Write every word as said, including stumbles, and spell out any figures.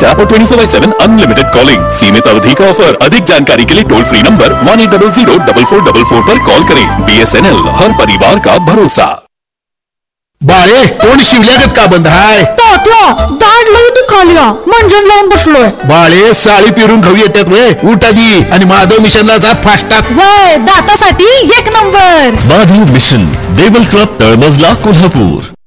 Data और twenty four by seven unlimited calling. सीमित अवधि का ऑफर। अधिक जानकारी के लिए toll free number one eight double Ziro double four double four पर कॉल करें। बीएसएनएल, हर परिवार का भरोसा। बाळे तोंड शिवल्यागत का बंद हाय? तात्या दाढ लई दुखाल्या, मंजन लावून बसलोय. बाळे साळी पिरून घाऊ येतात वे. उठ आधी आणि माधव मिशनला जा फास्टात. वय दातासाठी एक number. Madhav mission, Deval club, तळमजला, कोल्हापूर.